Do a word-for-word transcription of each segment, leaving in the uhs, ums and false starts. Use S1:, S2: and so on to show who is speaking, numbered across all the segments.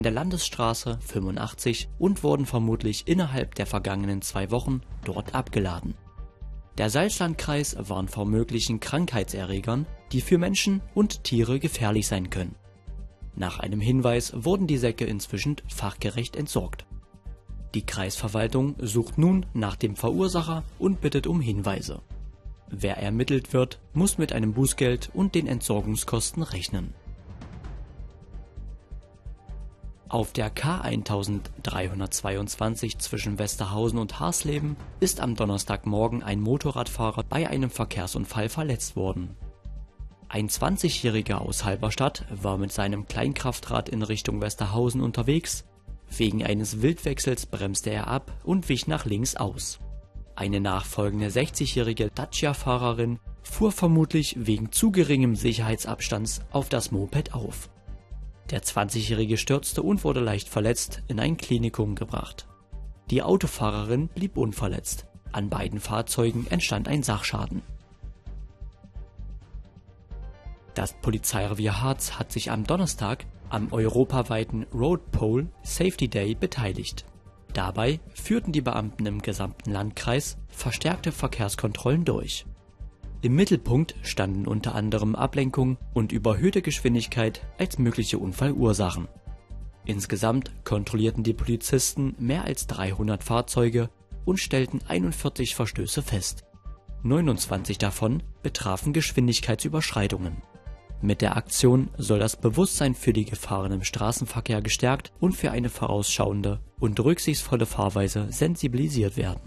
S1: der Landesstraße fünfundachtzig und wurden vermutlich innerhalb der vergangenen zwei Wochen dort abgeladen. Der Salzlandkreis warnt vor möglichen Krankheitserregern, die für Menschen und Tiere gefährlich sein können. Nach einem Hinweis wurden die Säcke inzwischen fachgerecht entsorgt. Die Kreisverwaltung sucht nun nach dem Verursacher und bittet um Hinweise. Wer ermittelt wird, muss mit einem Bußgeld und den Entsorgungskosten rechnen. Auf der K eintausenddreihundertzweiundzwanzig zwischen Westerhausen und Harsleben ist am Donnerstagmorgen ein Motorradfahrer bei einem Verkehrsunfall verletzt worden. Ein zwanzigjähriger aus Halberstadt war mit seinem Kleinkraftrad in Richtung Westerhausen unterwegs. Wegen eines Wildwechsels bremste er ab und wich nach links aus. Eine nachfolgende sechzigjährige Dacia-Fahrerin fuhr vermutlich wegen zu geringem Sicherheitsabstands auf das Moped auf. Der zwanzigjährige stürzte und wurde leicht verletzt in ein Klinikum gebracht. Die Autofahrerin blieb unverletzt. An beiden Fahrzeugen entstand ein Sachschaden. Das Polizeirevier Harz hat sich am Donnerstag am europaweiten Road Pole Safety Day beteiligt. Dabei führten die Beamten im gesamten Landkreis verstärkte Verkehrskontrollen durch. Im Mittelpunkt standen unter anderem Ablenkung und überhöhte Geschwindigkeit als mögliche Unfallursachen. Insgesamt kontrollierten die Polizisten mehr als dreihundert Fahrzeuge und stellten einundvierzig Verstöße fest. neunundzwanzig davon betrafen Geschwindigkeitsüberschreitungen. Mit der Aktion soll das Bewusstsein für die Gefahren im Straßenverkehr gestärkt und für eine vorausschauende und rücksichtsvolle Fahrweise sensibilisiert werden.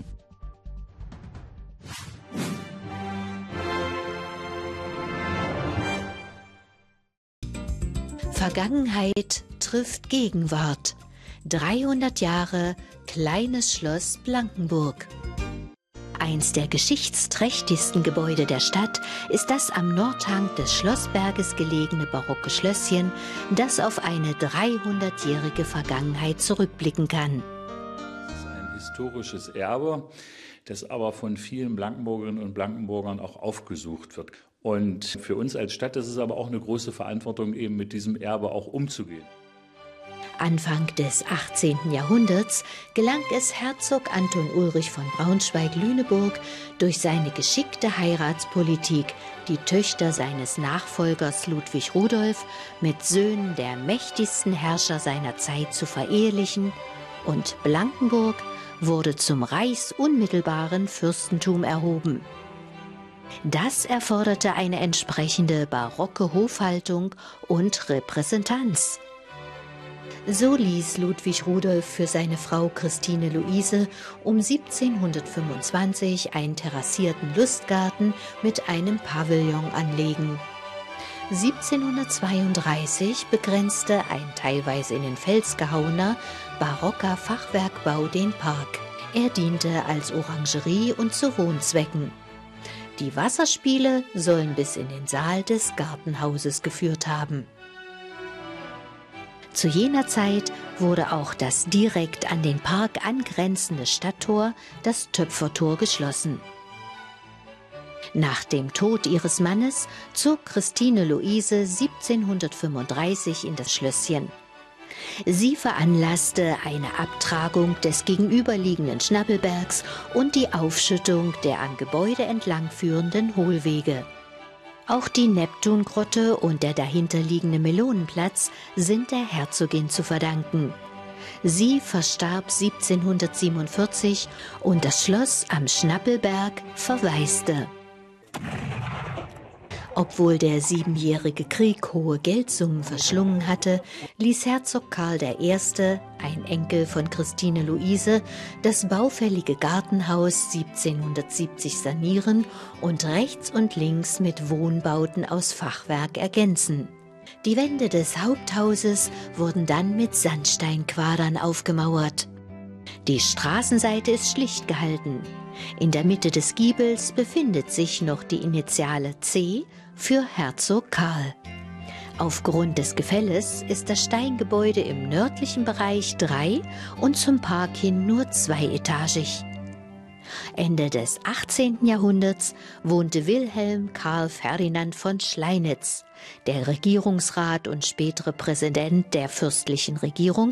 S2: Vergangenheit trifft Gegenwart. dreihundert Jahre Kleines Schloss Blankenburg. Eins der geschichtsträchtigsten Gebäude der Stadt ist das am Nordhang des Schlossberges gelegene barocke Schlösschen, das auf eine dreihundertjährige Vergangenheit zurückblicken kann.
S3: Es ist ein historisches Erbe, das aber von vielen Blankenburgerinnen und Blankenburgern auch aufgesucht wird. Und für uns als Stadt ist es aber auch eine große Verantwortung, eben mit diesem Erbe auch umzugehen.
S2: Anfang des achtzehnten Jahrhunderts gelang es Herzog Anton Ulrich von Braunschweig-Lüneburg durch seine geschickte Heiratspolitik, die Töchter seines Nachfolgers Ludwig Rudolf mit Söhnen der mächtigsten Herrscher seiner Zeit zu verehelichen, und Blankenburg wurde zum reichsunmittelbaren Fürstentum erhoben. Das erforderte eine entsprechende barocke Hofhaltung und Repräsentanz. So ließ Ludwig Rudolf für seine Frau Christine Luise um siebzehnhundertfünfundzwanzig einen terrassierten Lustgarten mit einem Pavillon anlegen. siebzehnhundertzweiunddreißig begrenzte ein teilweise in den Fels gehauener barocker Fachwerkbau den Park. Er diente als Orangerie und zu Wohnzwecken. Die Wasserspiele sollen bis in den Saal des Gartenhauses geführt haben. Zu jener Zeit wurde auch das direkt an den Park angrenzende Stadttor, das Töpfertor, geschlossen. Nach dem Tod ihres Mannes zog Christine Luise siebzehnhundertfünfunddreißig in das Schlösschen. Sie veranlasste eine Abtragung des gegenüberliegenden Schnappelbergs und die Aufschüttung der am Gebäude entlangführenden Hohlwege. Auch die Neptungrotte und der dahinterliegende Melonenplatz sind der Herzogin zu verdanken. Sie verstarb siebzehnhundertsiebenundvierzig und das Schloss am Schnappelberg verwaiste. Obwohl der Siebenjährige Krieg hohe Geldsummen verschlungen hatte, ließ Herzog Karl der Erste., ein Enkel von Christine Luise, das baufällige Gartenhaus siebzehnhundertsiebzig sanieren und rechts und links mit Wohnbauten aus Fachwerk ergänzen. Die Wände des Haupthauses wurden dann mit Sandsteinquadern aufgemauert. Die Straßenseite ist schlicht gehalten. In der Mitte des Giebels befindet sich noch die Initiale C für Herzog Karl. Aufgrund des Gefälles ist das Steingebäude im nördlichen Bereich drei- und zum Park hin nur zweietagig. Ende des achtzehnten Jahrhunderts wohnte Wilhelm Karl Ferdinand von Schleinitz, der Regierungsrat und spätere Präsident der fürstlichen Regierung,